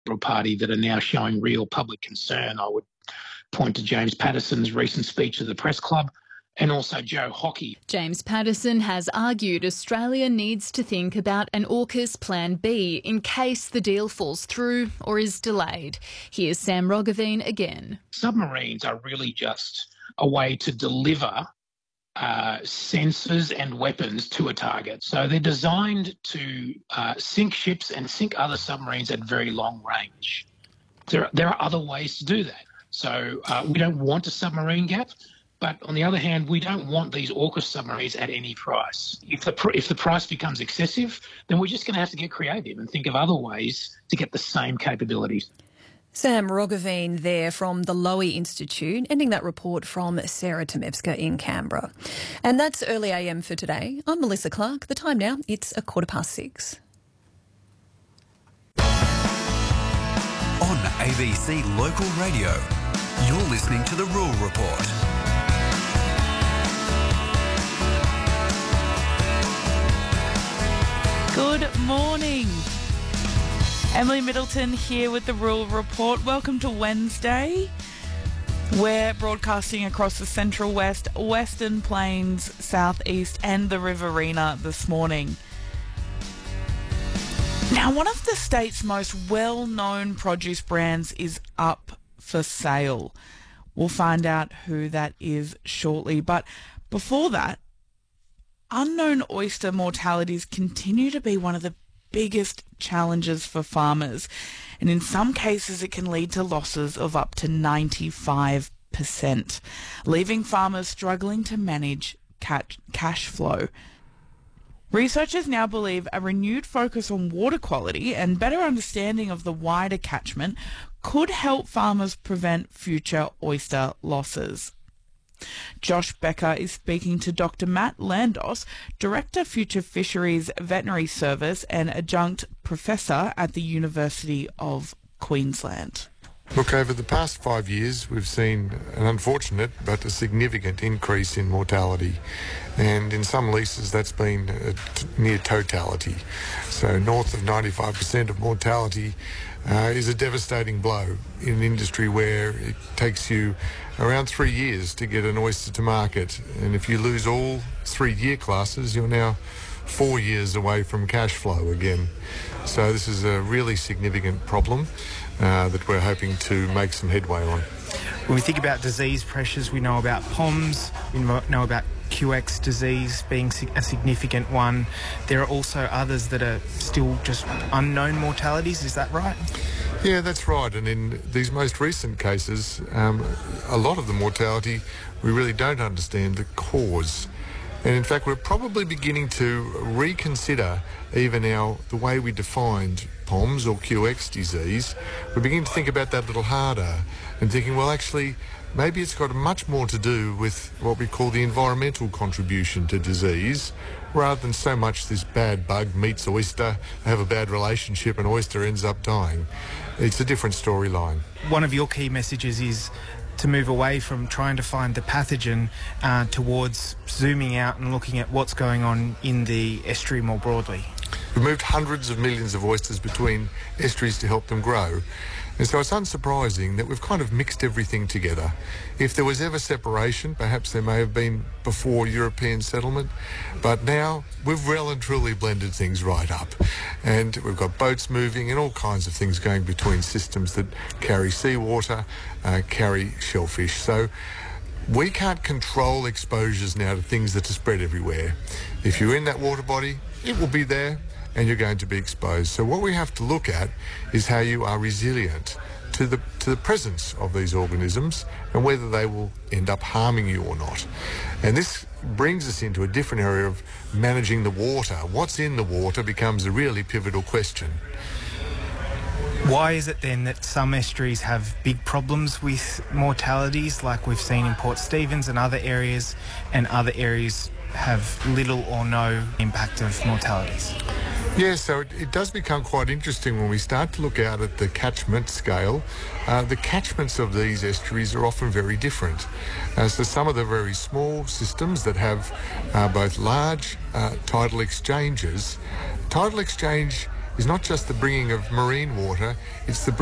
Party that are now showing real public concern. I would point to James Patterson's recent speech at the Press Club and also Joe Hockey. James Patterson has argued Australia needs to think about an AUKUS Plan B in case the deal falls through or is delayed. Here's Sam Roggeveen again. Submarines are really just a way to deliver sensors and weapons to a target. So they're designed to sink ships and sink other submarines at very long range. There are other ways to do that. So we don't want a submarine gap, but on the other hand, we don't want these AUKUS submarines at any price. If the price becomes excessive, then we're just going to have to get creative and think of other ways to get the same capabilities. Sam Roggeveen there from the Lowy Institute, ending that report from Sarah Tomevska in Canberra. And that's Early AM for today. I'm Melissa Clark. The time now, it's 6:15. On ABC Local Radio, you're listening to The Rural Report. Good morning. Emily Middleton here with the Rural Report. Welcome to Wednesday. We're broadcasting across the Central West, Western Plains, Southeast and the Riverina this morning. Now, one of the state's most well-known produce brands is up for sale. We'll find out who that is shortly. But before that, unknown oyster mortalities continue to be one of the biggest challenges for farmers, and in some cases it can lead to losses of up to 95%, leaving farmers struggling to manage cash flow. Researchers now believe a renewed focus on water quality and better understanding of the wider catchment could help farmers prevent future oyster losses. Josh Becker is speaking to Dr. Matt Landos, Director, Future Fisheries Veterinary Service and Adjunct Professor at the University of Queensland. Look, over the past 5 years, we've seen an unfortunate but a significant increase in mortality. And in some leases, that's been near totality. So north of 95% of mortality is a devastating blow in an industry where it takes you around 3 years to get an oyster to market. And if you lose all 3 year classes, you're now 4 years away from cash flow again. So this is a really significant problem that we're hoping to make some headway on. When we think about disease pressures, we know about POMS, we know about QX disease being a significant one. There are also others that are still just unknown mortalities, is that right? Yeah, that's right. And in these most recent cases, a lot of the mortality, we really don't understand the cause. And in fact, we're probably beginning to reconsider even the way we defined POMS or QX disease. We're beginning to think about that a little harder and thinking, well, actually, maybe it's got much more to do with what we call the environmental contribution to disease, rather than so much this bad bug meets oyster, have a bad relationship and oyster ends up dying. It's a different storyline. One of your key messages is to move away from trying to find the pathogen towards zooming out and looking at what's going on in the estuary more broadly. We've moved hundreds of millions of oysters between estuaries to help them grow. And so it's unsurprising that we've kind of mixed everything together. If there was ever separation, perhaps there may have been before European settlement, but now we've well and truly blended things right up. And we've got boats moving and all kinds of things going between systems that carry seawater, carry shellfish. So we can't control exposures now to things that are spread everywhere. If you're in that water body, it will be there, and you're going to be exposed. So what we have to look at is how you are resilient to the presence of these organisms and whether they will end up harming you or not. And this brings us into a different area of managing the water. What's in the water becomes a really pivotal question. Why is it then that some estuaries have big problems with mortalities, like we've seen in Port Stephens and other areas have little or no impact of mortalities? Yeah, so it does become quite interesting when we start to look out at the catchment scale. The catchments of these estuaries are often very different. So some of the very small systems that have both large tidal exchanges, tidal exchange is not just the bringing of marine water, it's the